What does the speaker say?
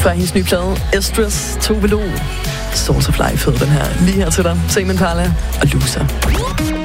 Før hendes nye plade, Estrus Tove Lo. Source of Life hedder den her. Lige her til dig, Tame Impala og Loser.